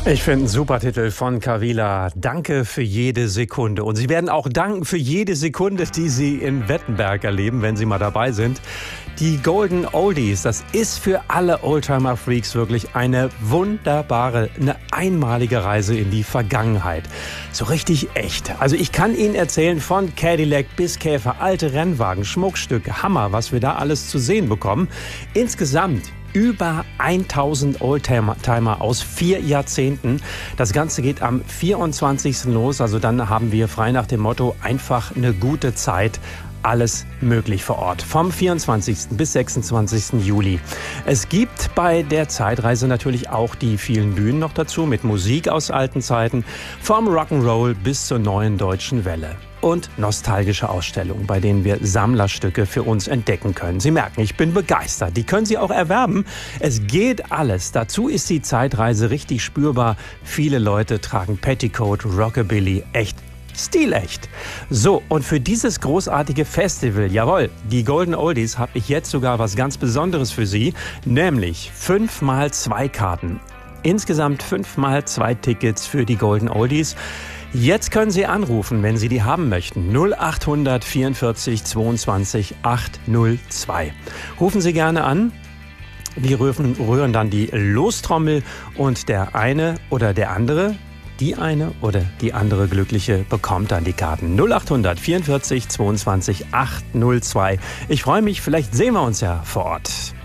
Ich finde einen super Titel von Carola. Danke für jede Sekunde. Und Sie werden auch danken für jede Sekunde, die Sie in Wettenberg erleben, wenn Sie mal dabei sind. Die Golden Oldies, das ist für alle Oldtimer-Freaks wirklich eine wunderbare, eine einmalige Reise in die Vergangenheit. So richtig echt. Also ich kann Ihnen erzählen, von Cadillac bis Käfer, alte Rennwagen, Schmuckstücke, Hammer, was wir da alles zu sehen bekommen. Insgesamt über 1000 Oldtimer aus 4 Jahrzehnten. Das Ganze geht am 24. los. Also dann haben wir frei nach dem Motto einfach eine gute Zeit. Alles möglich vor Ort. Vom 24. bis 26. Juli. Es gibt bei der Zeitreise natürlich auch die vielen Bühnen noch dazu mit Musik aus alten Zeiten. Vom Rock'n'Roll bis zur neuen deutschen Welle. Und nostalgische Ausstellungen, bei denen wir Sammlerstücke für uns entdecken können. Sie merken, ich bin begeistert. Die können Sie auch erwerben. Es geht alles. Dazu ist die Zeitreise richtig spürbar. Viele Leute tragen Petticoat, Rockabilly, echt stilecht. So, und für dieses großartige Festival, jawohl, die Golden Oldies, habe ich jetzt sogar was ganz Besonderes für Sie, nämlich 5x2 Karten. Insgesamt 5x2 Tickets für die Golden Oldies. Jetzt können Sie anrufen, wenn Sie die haben möchten. 0800 44 22 802. Rufen Sie gerne an. Wir rühren dann die Lostrommel und der eine oder der andere, die eine oder die andere Glückliche bekommt dann die Karten. 0800 44 22 802. Ich freue mich, vielleicht sehen wir uns ja vor Ort.